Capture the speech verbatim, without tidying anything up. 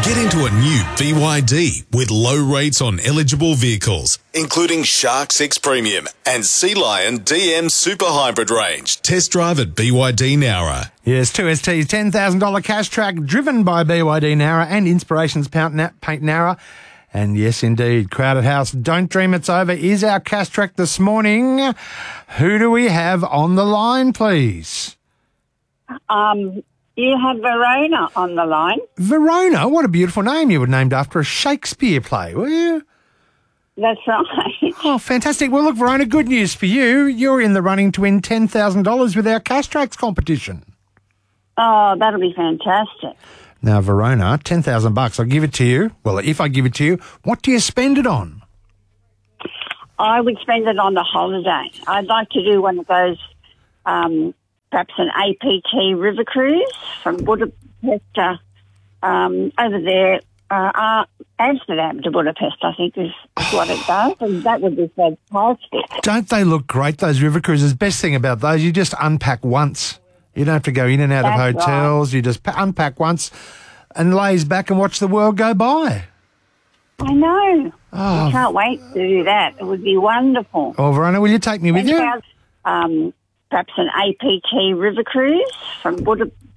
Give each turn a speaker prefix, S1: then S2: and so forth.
S1: Get into a new B Y D with low rates on eligible vehicles, including Shark six Premium and Sea Lion D M Super Hybrid range. Test drive at B Y D Nowra.
S2: Yes, two S T's ten thousand dollars cash track driven by B Y D Nowra and Inspirations Paint Nowra. And yes, indeed, Crowded House, Don't Dream It's Over is our cash track this morning. Who do we have on the line, please?
S3: Um... You have Verona on the line.
S2: Verona? What a beautiful name. You were named after a Shakespeare play, were you?
S3: That's right.
S2: Oh, fantastic. Well, look, Verona, good news for you. You're in the running to win ten thousand dollars with our Cash Tracks competition.
S3: Oh, that'll be fantastic.
S2: Now, Verona, ten thousand bucks. I'll give it to you. Well, if I give it to you, what do you spend it on?
S3: I would spend it on the holiday. I'd like to do one of those... Um, perhaps an A P T river cruise from Budapest uh, um, over there, uh, uh, Amsterdam to Budapest, I think, is, is what it does, and that would be fantastic.
S2: Don't they look great, those river cruises? Best thing about those, you just unpack once. You don't have to go in and out
S3: That's
S2: of hotels. Right. You just unpack once and lays back and watch the world go by.
S3: I know. Oh. I can't wait to do that. It would be wonderful.
S2: Oh, Verona, will you take me with you?
S3: Um, perhaps an A P T river cruise from Budapest